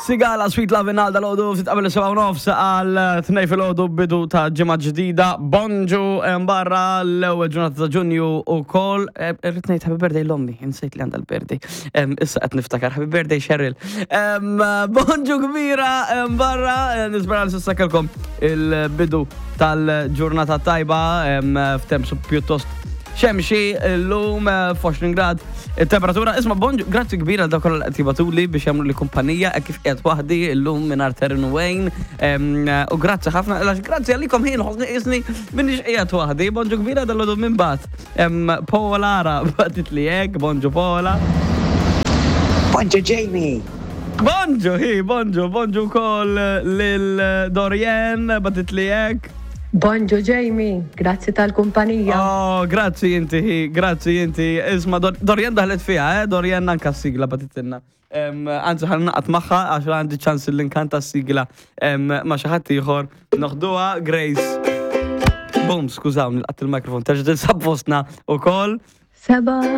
Sigala Sweet Lovin' għal dal-ħodu f'titqabel 7:30 għal 2 fil-ħodu bidu ta' ġimgħa ġdida. Bonġu barra l-ewwel ġurnata ta' Ġunju wkoll. Irrid ngħid happy birthday l-ommi, insejt li għandha l-birthday. Issa qed niftakar happy birthday Cheryl. Bonġu kbira barra, nispera li sissakelkom il-bidu tal-ġurnata tajba f'temp pjuttost xemxi l-lum 20 grad il-temperatura. Isma bonġu, grazzi kbira da kolla l-attibatuli biex jamlu li kumpanija kif qiegħed waħdi l-lum minar Terren Wayne. U grazzi ħafna, grazzi għallikom ħin ħosni isni minnix qiegħed waħdi. Bonġu kbira dal-għodu minn bat. Paola Ara batit li jek, bonġu Paola. Bonġu Jamie. Bonġu kol lil-Dorien batit li jek. Bonġu Jamie, grazzi tal-kumpanija. Grazzi inti. Isma Dorien daħlet fija, Dorien anka s-sigla batitinna. Anzi ħan naqat maħħa għax għandi ċans l-inkanta s-sigla ma xaħat ieħor noħduha Grace. Boom, skużawni, l-qatt il-mikrofon, terġdil sabbostna u kol. Seba.